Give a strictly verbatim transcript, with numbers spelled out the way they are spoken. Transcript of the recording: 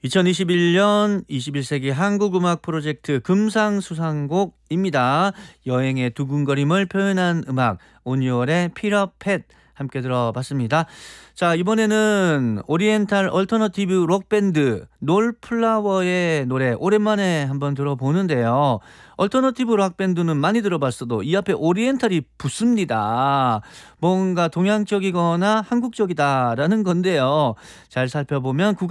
이천이십일 년 이십일 세기 한국음악 프로젝트 금상수상곡입니다. 여행의 두근거림을 표현한 음악 온유월의 피터팻 함께 들어봤습니다. 자, 이번에는 오리엔탈 얼터너티브 록밴드 놀플라워의 노래 오랜만에 한번 들어보는데요. 얼터너티브 록밴드는 많이 들어봤어도 이 앞에 오리엔탈이 붙습니다. 뭔가 동양적이거나 한국적이다라는 건데요. 잘 살펴보면